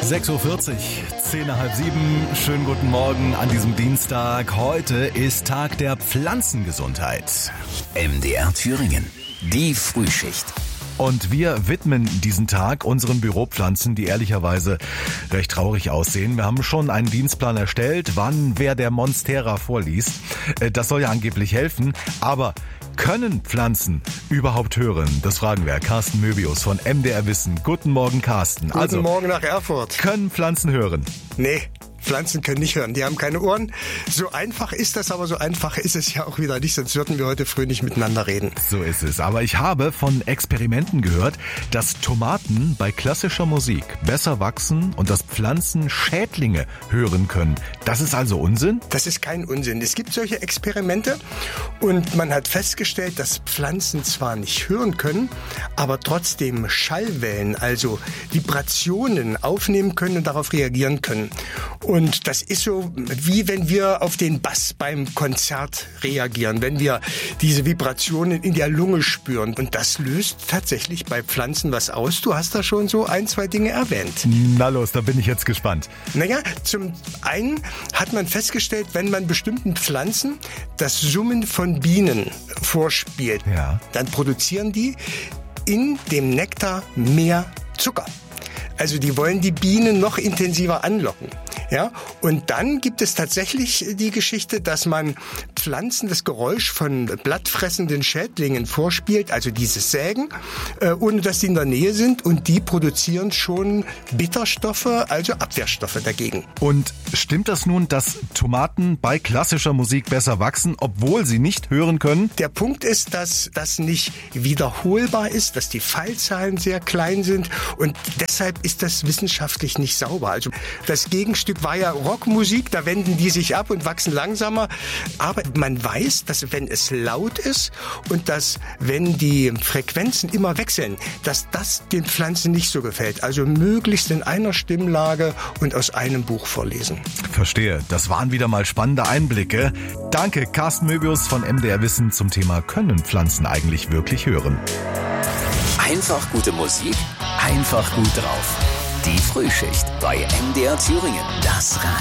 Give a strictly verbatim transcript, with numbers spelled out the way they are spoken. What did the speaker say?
sechs Uhr vierzig, zehn nach halb sieben. Schönen guten Morgen an diesem Dienstag. Heute ist Tag der Pflanzengesundheit. M D R Thüringen, die Frühschicht. Und wir widmen diesen Tag unseren Büropflanzen, die ehrlicherweise recht traurig aussehen. Wir haben schon einen Dienstplan erstellt, wann wer der Monstera vorliest. Das soll ja angeblich helfen, aber können Pflanzen überhaupt hören? Das fragen wir. Carsten Möbius von M D R Wissen. Guten Morgen, Carsten. Guten also, Morgen nach Erfurt. Können Pflanzen hören? Nee. Pflanzen können nicht hören, die haben keine Ohren. So einfach ist das, aber so einfach ist es ja auch wieder nicht, sonst würden wir heute früh nicht miteinander reden. So ist es. Aber ich habe von Experimenten gehört, dass Tomaten bei klassischer Musik besser wachsen und dass Pflanzen Schädlinge hören können. Das ist also Unsinn? Das ist kein Unsinn. Es gibt solche Experimente und man hat festgestellt, dass Pflanzen zwar nicht hören können, aber trotzdem Schallwellen, also Vibrationen aufnehmen können und darauf reagieren können. Und das ist so, wie wenn wir auf den Bass beim Konzert reagieren, wenn wir diese Vibrationen in der Lunge spüren. Und das löst tatsächlich bei Pflanzen was aus. Du hast da schon so ein, zwei Dinge erwähnt. Na los, da bin ich jetzt gespannt. Naja, zum einen hat man festgestellt, wenn man bestimmten Pflanzen das Summen von Bienen vorspielt, ja, dann produzieren die in dem Nektar mehr Zucker. Also die wollen die Bienen noch intensiver anlocken. Ja, und dann gibt es tatsächlich die Geschichte, dass man Pflanzen das Geräusch von blattfressenden Schädlingen vorspielt, also dieses Sägen, äh, ohne dass die in der Nähe sind, und die produzieren schon Bitterstoffe, also Abwehrstoffe dagegen. Und stimmt das nun, dass Tomaten bei klassischer Musik besser wachsen, obwohl sie nicht hören können? Der Punkt ist, dass das nicht wiederholbar ist, dass die Fallzahlen sehr klein sind und deshalb ist das wissenschaftlich nicht sauber. Also das Gegenstück war ja Rockmusik, da wenden die sich ab und wachsen langsamer. Aber man weiß, dass wenn es laut ist und dass wenn die Frequenzen immer wechseln, dass das den Pflanzen nicht so gefällt. Also möglichst in einer Stimmlage und aus einem Buch vorlesen. Verstehe, das waren wieder mal spannende Einblicke. Danke, Carsten Möbius von M D R Wissen zum Thema Können Pflanzen eigentlich wirklich hören? Einfach gute Musik, einfach gut drauf. Die Frühschicht bei M D R Thüringen. Das Radio.